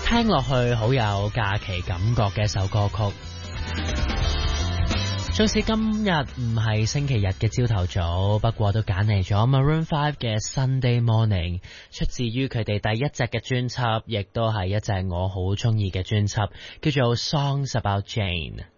聽落去好有假期感覺嘅一首歌曲。縱使今日唔係星期日嘅朝頭早，不過都揀嚟咗 Maroon 5嘅 Sunday Morning， 出自於佢哋第一隻嘅專輯，亦都係一隻我好中意嘅專輯，叫做 Songs About Jane。